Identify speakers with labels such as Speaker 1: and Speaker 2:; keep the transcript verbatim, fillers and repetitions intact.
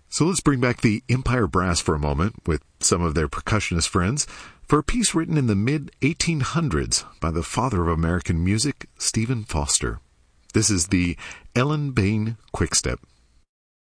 Speaker 1: So let's bring back the Empire Brass for a moment with some of their percussionist friends for a piece written in the mid eighteen hundreds by the father of American music, Stephen Foster. This is the Ellen Bain Quickstep.